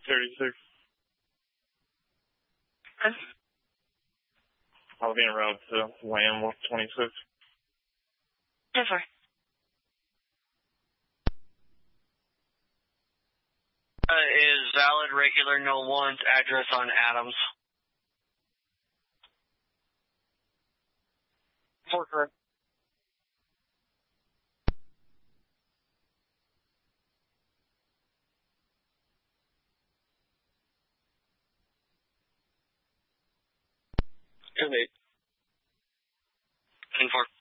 36. I'll be en route to Lamb 26. Yes, sir. Is valid regular no warrant address on Adams? For correct. Good. 10-4.